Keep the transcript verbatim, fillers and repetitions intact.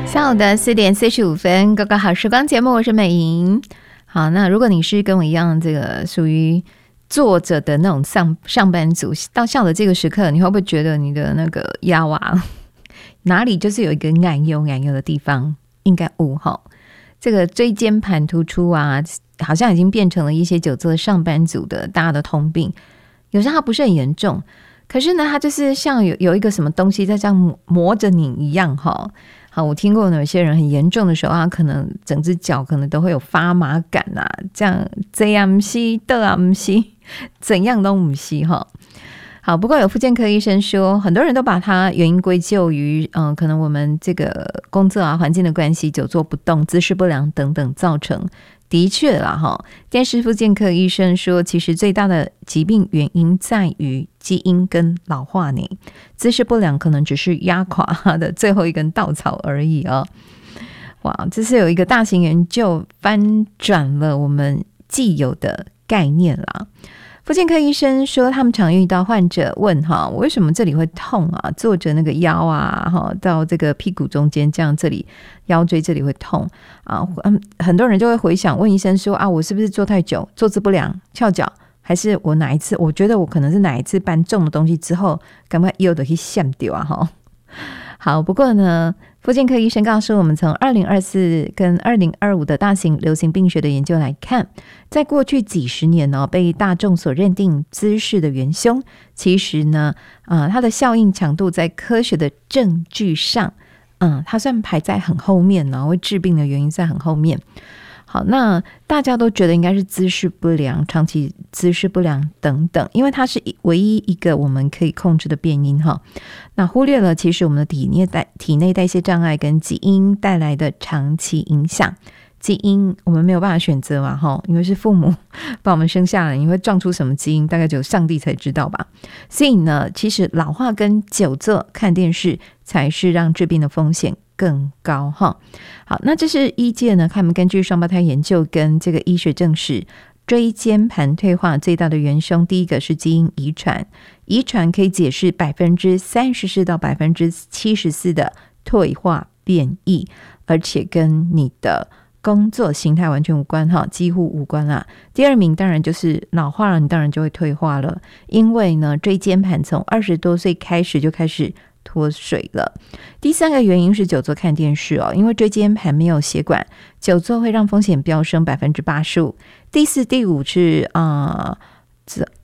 下午的四点四十五分，各个好时光节目，我是美莹。好，那如果你是跟我一样，这个属于坐着的那种上上班族，到下午的这个时刻，你会不会觉得你的那个腰啊，哪里就是有一个按右按右的地方？应该五号，这个椎间盘突出啊，好像已经变成了一些久坐上班族的大家的通病。有时候它不是很严重，可是呢，它就是像有有一个什么东西在这样磨着你一样哈。好，我听过有些人很严重的时候，他可能整只脚可能都会有发麻感啊，这样这样不是的啊不是，怎样都不是哈。好，不过有复健科医生说，很多人都把它原因归咎于，嗯、呃，可能我们这个工作啊环境的关系，久坐不动、姿势不良等等造成。的确啦哈，电视复健科医生说，其实最大的疾病原因在于基因跟老化呢，姿势不良可能只是压垮它的最后一根稻草而已哦。哇，这是有一个大型研究翻转了我们既有的概念啦。复健科医生说，他们常遇到患者问哈，我为什么这里会痛啊？坐着那个腰啊，到这个屁股中间，这样这里腰椎这里会痛啊。很多人就会回想问医生说啊，我是不是坐太久，坐姿不良，翘脚，还是我哪一次？我觉得我可能是哪一次搬重的东西之后，赶快腰都去陷掉啊哈。好，不过呢，复健科医生告诉我们，从二零二四跟二零二五的大型流行病学的研究来看，在过去几十年呢、哦，被大众所认定姿势的元凶，其实呢，呃，它的效应强度在科学的证据上，嗯，它算排在很后面呢，会治病的原因在很后面。好，那大家都觉得应该是姿势不良、长期姿势不良等等，因为它是唯一一个我们可以控制的变因哈。那忽略了其实我们的体内代体内代谢障碍跟基因带来的长期影响。基因我们没有办法选择嘛哈，因为是父母把我们生下来，你会撞出什么基因，大概只有上帝才知道吧。所以呢，其实老化跟久坐看电视才是让致病的风险更高哈。好，那这是医界呢，他们根据双胞胎研究跟这个医学证实，椎间盘退化最大的元凶，第一个是基因遗传，遗传可以解释百分之三十四到百分之七十四的退化变异，而且跟你的工作形态完全无关哈，几乎无关啦。第二名当然就是老化了，你当然就会退化了，因为呢，椎间盘从二十多岁开始就开始脱水了。第三个原因是久坐看电视哦，因为椎间盘没有血管，久坐会让风险飙升百分之八十五。第四、第五是啊、呃，